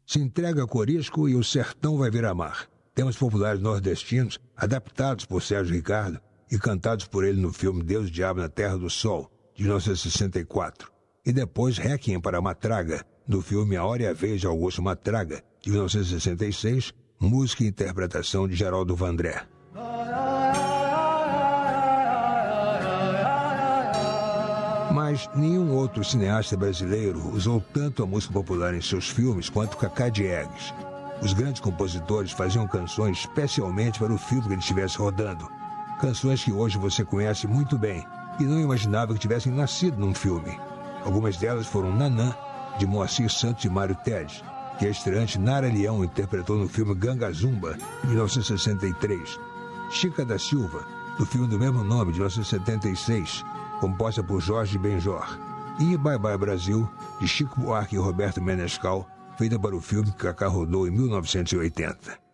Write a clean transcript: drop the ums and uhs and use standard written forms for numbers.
Se entrega a Corisco e o sertão vai virar mar. Temas populares nordestinos, adaptados por Sérgio Ricardo e cantados por ele no filme Deus e Diabo na Terra do Sol, de 1964. E depois Requiem para Matraga, no filme A Hora e a Vez de Augusto Matraga, de 1966, música e interpretação de Geraldo Vandré. Mas nenhum outro cineasta brasileiro usou tanto a música popular em seus filmes quanto Cacá Diegues. Os grandes compositores faziam canções especialmente para o filme que ele estivesse rodando. Canções que hoje você conhece muito bem e não imaginava que tivessem nascido num filme. Algumas delas foram Nanã, de Moacir Santos e Mário Tedes, que a estreante Nara Leão interpretou no filme Ganga Zumba, de 1963. Chica da Silva, do filme do mesmo nome, de 1976, composta por Jorge Benjor. E Bye Bye Brasil, de Chico Buarque e Roberto Menescal, feita para o filme que Cacá rodou em 1980.